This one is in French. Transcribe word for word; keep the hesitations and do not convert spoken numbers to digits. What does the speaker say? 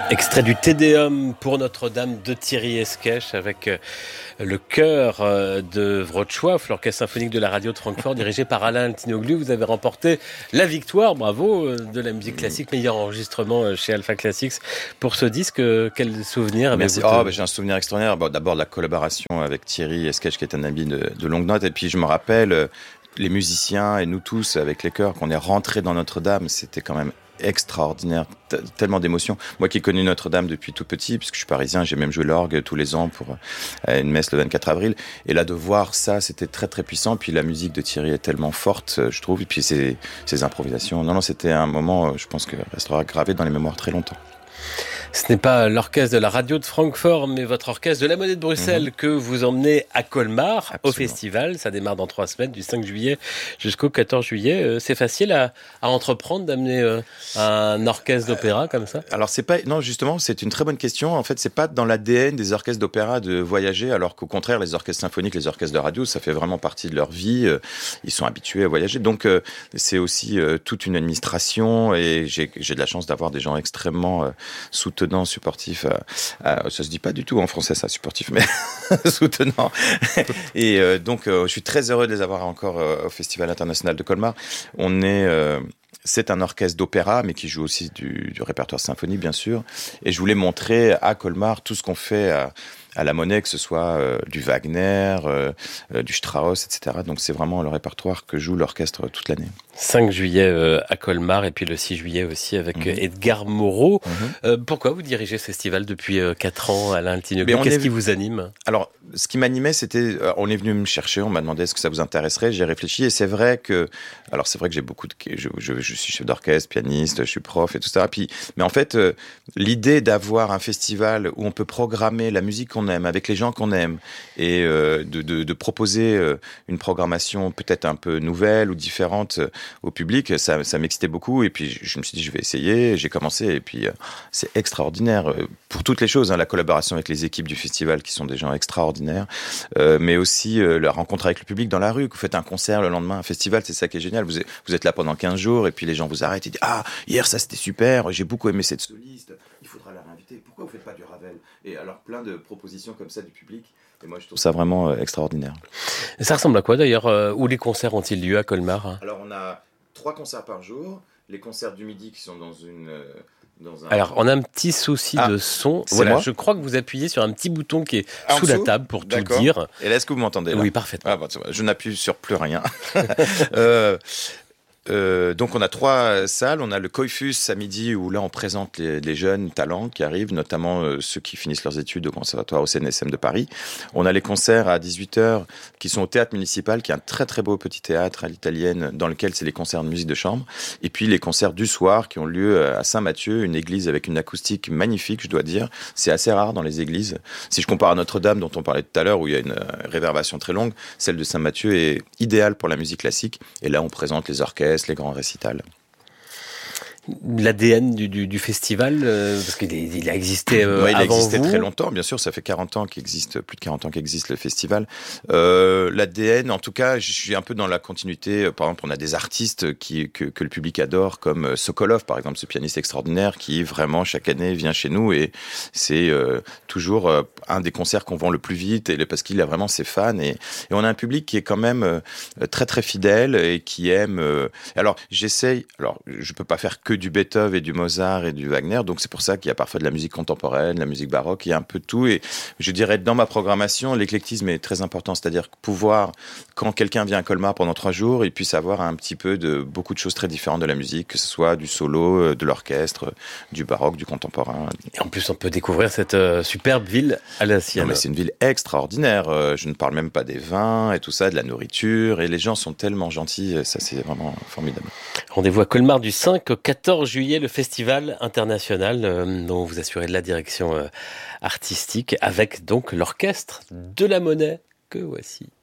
Extrait du Te Deum pour Notre-Dame de Thierry Esquèche avec le chœur de Wrocław, l'orchestre symphonique de la radio de Francfort dirigé par Alain Altinoglu. Vous avez remporté la victoire, bravo, de la musique classique, meilleur enregistrement chez Alpha Classics pour ce disque. Quel souvenir avez-vous? Merci. Oh, bah, j'ai un souvenir extraordinaire. Bon, d'abord la collaboration avec Thierry Esquèche qui est un ami de, de longue note, et puis je me rappelle les musiciens et nous tous avec les chœurs qu'on est rentrés dans Notre-Dame, c'était quand même extraordinaire, t- tellement d'émotions. Moi qui ai connu Notre-Dame depuis tout petit, puisque je suis parisien, j'ai même joué l'orgue tous les ans pour euh, une messe le vingt-quatre avril. Et là, de voir ça, c'était très très puissant. Puis la musique de Thierry est tellement forte, je trouve. Et puis ses, ses improvisations. Non, non, c'était un moment, je pense, que restera gravé dans les mémoires très longtemps. Ce n'est pas l'orchestre de la radio de Francfort, mais votre orchestre de la Monnaie de Bruxelles mmh. que vous emmenez à Colmar, Absolument. Au festival. Ça démarre dans trois semaines, du cinq juillet jusqu'au quatorze juillet. Euh, c'est facile à, à entreprendre d'amener euh, un orchestre d'opéra comme ça? Alors c'est pas, non, justement, c'est une très bonne question. En fait, c'est pas dans l'A D N des orchestres d'opéra de voyager, alors qu'au contraire, les orchestres symphoniques, les orchestres de radio, ça fait vraiment partie de leur vie. Ils sont habitués à voyager. Donc euh, c'est aussi euh, toute une administration, et j'ai, j'ai de la chance d'avoir des gens extrêmement euh, soutenants, supportif, euh, euh, ça se dit pas du tout en français ça, supportif, mais soutenant. Et euh, donc euh, je suis très heureux de les avoir encore euh, au Festival international de Colmar. On est, euh, c'est un orchestre d'opéra, mais qui joue aussi du, du répertoire symphonique bien sûr. Et je voulais montrer à Colmar tout ce qu'on fait à, à la Monnaie, que ce soit euh, du Wagner, euh, euh, du Strauss, et cetera. Donc c'est vraiment le répertoire que joue l'orchestre toute l'année. cinq juillet euh, à Colmar et puis le six juillet aussi avec mmh. Edgar Moreau. Mmh. Euh, pourquoi vous dirigez ce festival depuis euh, quatre ans, Alain Altinoglu? Qu'est-ce est... qui vous anime? Alors, ce qui m'animait, c'était, euh, on est venu me chercher, on m'a demandé est-ce que ça vous intéresserait, j'ai réfléchi, et c'est vrai que, alors c'est vrai que j'ai beaucoup de, je, je, je suis chef d'orchestre, pianiste, je suis prof et tout ça. Puis, mais en fait, euh, l'idée d'avoir un festival où on peut programmer la musique qu'on aime avec les gens qu'on aime, et euh, de, de, de proposer euh, une programmation peut-être un peu nouvelle ou différente euh, au public, ça, ça m'excitait beaucoup. Et puis je me suis dit je vais essayer, j'ai commencé, et puis euh, c'est extraordinaire euh, pour toutes les choses, hein, la collaboration avec les équipes du festival qui sont des gens extraordinaires, euh, mais aussi euh, la rencontre avec le public dans la rue. Vous faites un concert le lendemain, un festival, c'est ça qui est génial. Vous êtes, vous êtes là pendant quinze jours, et puis les gens vous arrêtent et disent ah hier ça c'était super, j'ai beaucoup aimé cette soliste, il faudra la réinviter, pourquoi vous faites pas du Ravel? Et alors plein de propositions comme ça du public, et moi je trouve ça vraiment euh, extraordinaire. Ça ressemble à quoi d'ailleurs? euh, Où les concerts ont-ils lieu à Colmar, hein? Alors on a trois concerts par jour, les concerts du midi qui sont dans une... Euh, Dans un... Alors, on a un petit souci ah, de son. Voilà, moi je crois que vous appuyez sur un petit bouton qui est en sous dessous, la table pour D'accord. tout dire. Et là, est-ce que vous m'entendez là? Oui, parfaitement. Ah, bon, je n'appuie sur plus rien. euh, Euh, donc on a trois salles. On a le Coiffus à midi où là on présente les, les jeunes talents qui arrivent, notamment euh, ceux qui finissent leurs études au conservatoire au C N S M de Paris. On a les concerts à dix-huit heures qui sont au théâtre municipal, qui est un très très beau petit théâtre à l'italienne dans lequel c'est les concerts de musique de chambre. Et puis les concerts du soir qui ont lieu à Saint-Mathieu, une église avec une acoustique magnifique, je dois dire. C'est assez rare dans les églises. Si je compare à Notre-Dame dont on parlait tout à l'heure où il y a une réverbération très longue, celle de Saint-Mathieu est idéale pour la musique classique. Et là on présente les orchestres, les grands récitals. L'A D N du, du, du festival, euh, parce qu'il est, il a existé euh, ouais, il avant a existé vous. très longtemps, bien sûr, ça fait quarante ans qu'il existe, plus de quarante ans qu'existe le festival. Euh, L'A D N, en tout cas, je suis un peu dans la continuité. Par exemple, on a des artistes qui, que, que le public adore, comme Sokolov, par exemple, ce pianiste extraordinaire qui vraiment chaque année vient chez nous, et c'est euh, toujours euh, un des concerts qu'on vend le plus vite, et parce qu'il a vraiment ses fans, et, et on a un public qui est quand même euh, très très fidèle et qui aime. Euh, alors j'essaye, alors je peux pas faire que du Beethoven et du Mozart et du Wagner, donc c'est pour ça qu'il y a parfois de la musique contemporaine, de la musique baroque, il y a un peu de tout. Et je dirais dans ma programmation, l'éclectisme est très important, c'est-à-dire pouvoir, quand quelqu'un vient à Colmar pendant trois jours, il puisse avoir un petit peu de beaucoup de choses très différentes de la musique, que ce soit du solo, de l'orchestre, du baroque, du contemporain. Et en plus, on peut découvrir cette euh, superbe ville alsacienne. Non, mais c'est une ville extraordinaire. Euh, je ne parle même pas des vins et tout ça, de la nourriture, et les gens sont tellement gentils, ça c'est vraiment formidable. Rendez-vous à Colmar du cinq au quatorze juillet, le festival international euh, dont vous assurez de la direction euh, artistique, avec donc l'orchestre de la Monnaie que voici.